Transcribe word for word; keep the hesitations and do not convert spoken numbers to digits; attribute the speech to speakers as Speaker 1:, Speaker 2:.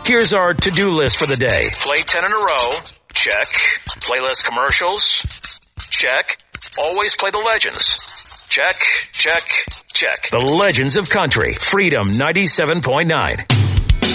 Speaker 1: Here's our to-do list for the day. Play ten in a row. Check. Playlist commercials. Check. Always play the legends. Check, check, check. The Legends of Country. Freedom ninety-seven point nine.